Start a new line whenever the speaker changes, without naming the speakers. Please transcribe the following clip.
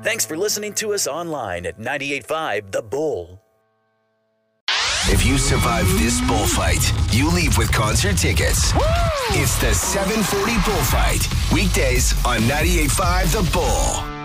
Thanks for listening to us online at 98.5 The Bull.
If you survive this bullfight, you leave with concert tickets. Woo! It's the 740 Bullfight. Weekdays on 98.5 The Bull.